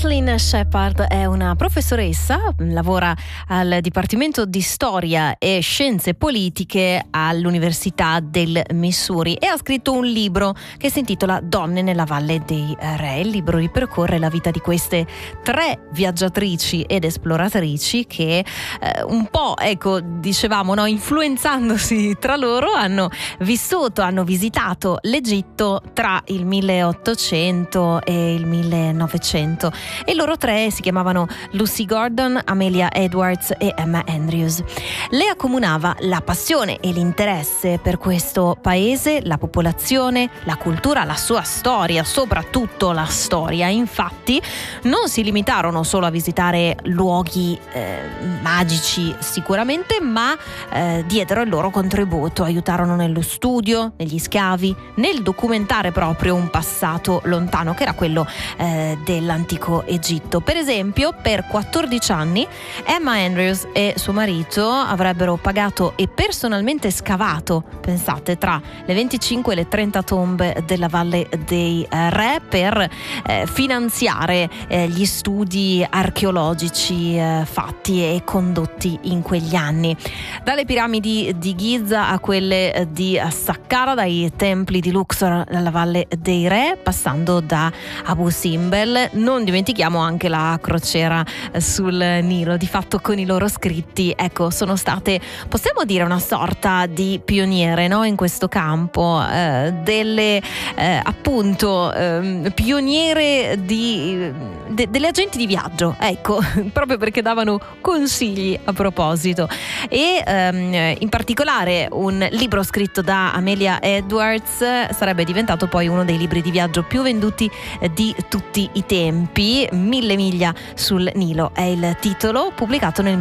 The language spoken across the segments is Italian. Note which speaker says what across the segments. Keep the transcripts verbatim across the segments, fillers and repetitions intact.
Speaker 1: Kathleen Shepard è una professoressa, lavora al Dipartimento di Storia e Scienze Politiche all'Università del Missouri e ha scritto un libro che si intitola Donne nella Valle dei Re. Il libro ripercorre la vita di queste tre viaggiatrici ed esploratrici che eh, un po', ecco, dicevamo, no, influenzandosi tra loro, hanno vissuto, hanno visitato l'Egitto tra il milleottocento e il millenovecento. E loro tre si chiamavano Lucy Gordon, Amelia Edwards e Emma Andrews. Le accomunava la passione e l'interesse per questo paese, la popolazione, la cultura, la sua storia, soprattutto la storia. Infatti non si limitarono solo a visitare luoghi eh, magici sicuramente, ma eh, diedero il loro contributo, aiutarono nello studio, negli scavi, nel documentare proprio un passato lontano che era quello eh, dell'antico Egitto. Per esempio, per quattordici anni Emma Andrews e suo marito avrebbero pagato e personalmente scavato, pensate, tra le venticinque e le trenta tombe della Valle dei Re per eh, finanziare eh, gli studi archeologici eh, fatti e condotti in quegli anni. Dalle piramidi di Giza a quelle di Saqqara, dai templi di Luxor alla Valle dei Re, passando da Abu Simbel. Non dimentichiamo anche la crociera sul Nilo. Di fatto con i loro scritti, ecco, sono state, possiamo dire, una sorta di pioniere, no? In questo campo, eh, delle eh, appunto eh, pioniere di de, delle agenti di viaggio, ecco, proprio perché davano consigli a proposito. E ehm, in particolare un libro scritto da Amelia Edwards sarebbe diventato poi uno dei libri di viaggio più venduti di tutti i tempi. Mille miglia sul Nilo è il titolo, pubblicato nel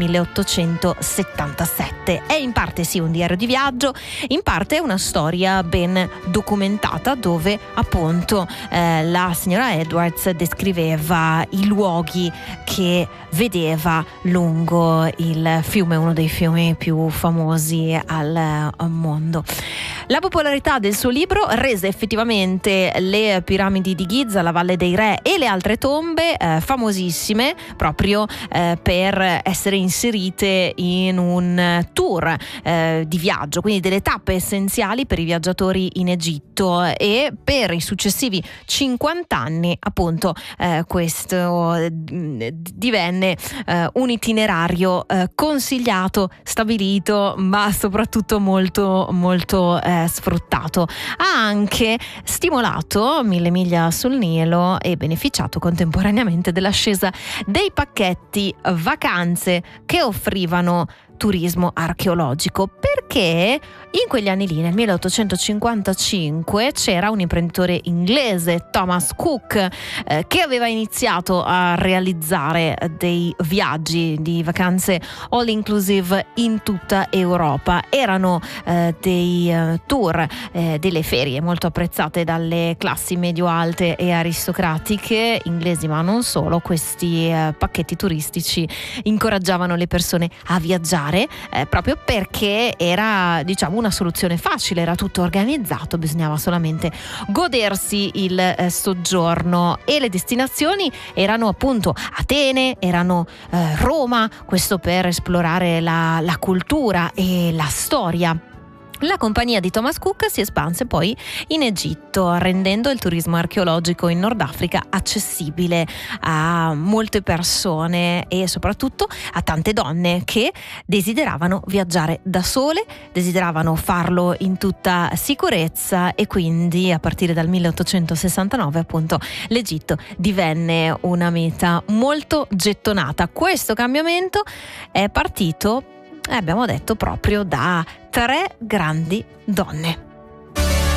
Speaker 1: milleottocentosettantasette. È in parte sì un diario di viaggio, in parte è una storia ben documentata dove appunto eh, la signora Edwards descriveva i luoghi che vedeva lungo il fiume, uno dei fiumi più famosi al mondo. La popolarità del suo libro rese effettivamente le piramidi di Giza, la Valle dei Re e le altre tombe eh, famosissime proprio eh, per essere inserite in un tour eh, di viaggio, quindi delle tappe essenziali per i viaggiatori in Egitto. E per i successivi cinquanta anni appunto eh, questo eh, divenne eh, un itinerario eh, consigliato, stabilito, ma soprattutto molto molto eh, sfruttato. Ha anche stimolato Mille miglia sul Nilo e beneficiato contemporaneamente dell'ascesa dei pacchetti vacanze che offrivano turismo archeologico, perché in quegli anni lì, nel milleottocentocinquantacinque, c'era un imprenditore inglese, Thomas Cook, eh, che aveva iniziato a realizzare dei viaggi di vacanze all inclusive in tutta Europa. Erano eh, dei eh, tour, eh, delle ferie molto apprezzate dalle classi medio-alte e aristocratiche inglesi, ma non solo. Questi eh, pacchetti turistici incoraggiavano le persone a viaggiare Eh, proprio perché era, diciamo, una soluzione facile, era tutto organizzato, bisognava solamente godersi il eh, soggiorno. E le destinazioni erano appunto Atene, erano eh, Roma, questo per esplorare la, la cultura e la storia. La compagnia di Thomas Cook si espanse poi in Egitto, rendendo il turismo archeologico in Nord Africa accessibile a molte persone e soprattutto a tante donne che desideravano viaggiare da sole, desideravano farlo in tutta sicurezza, e quindi a partire dal milleottocentosessantanove appunto l'Egitto divenne una meta molto gettonata. Questo cambiamento è partito, eh, abbiamo detto, proprio da tre grandi donne.